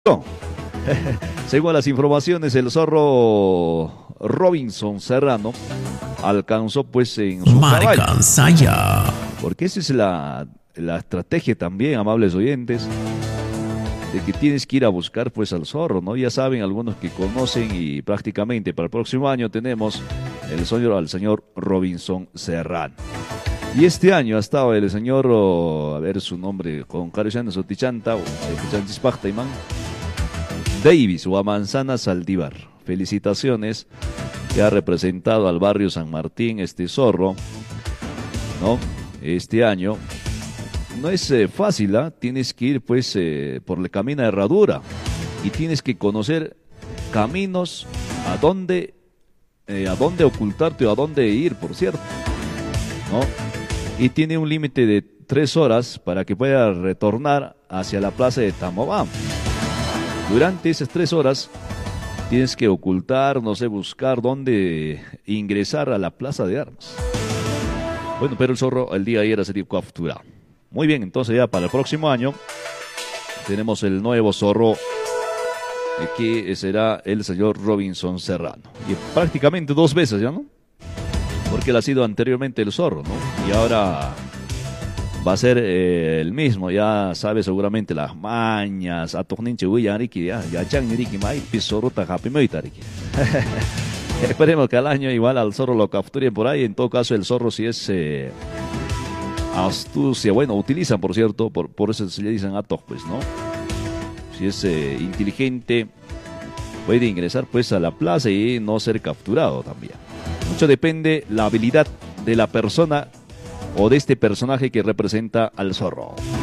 Según las informaciones, el zorro Robinson Serrano alcanzó pues en su caballo. Porque esa es la estrategia también, amables oyentes, de que tienes que ir a buscar pues al zorro, ¿no? Ya saben algunos que conocen y prácticamente para el próximo año tenemos al señor Robinson Serrano. Y este año ha estado el señor, a ver su nombre, con Carlos Sotichanta, Davis o a Manzana Saldívar. Felicitaciones, que ha representado al barrio San Martín este zorro, ¿no? Este año. No es fácil, ¿eh? Tienes que ir pues por el camino de herradura y tienes que conocer caminos a dónde ocultarte o a dónde ir, por cierto, ¿no? Y tiene un límite de 3 horas para que pueda retornar hacia la plaza de Tamobam. Durante esas 3 horas tienes que ocultar, no sé, buscar dónde ingresar a la plaza de armas. Bueno, pero el zorro el día de ayer ha sido capturado. Muy bien, entonces ya para el próximo año tenemos el nuevo zorro que será el señor Robinson Serrano. Y prácticamente 2 veces ya, ¿no? Porque él ha sido anteriormente el zorro, ¿no? Y ahora va a ser el mismo, ya sabe seguramente las mañas, Esperemos que al año igual al zorro lo capturen por ahí. En todo caso el zorro, si es astucia, bueno, utilizan por cierto, por eso se le dicen atok, pues, ¿no? Si es inteligente, puede ingresar pues a la plaza y no ser capturado también. Mucho depende la habilidad de la persona o de este personaje que representa al zorro.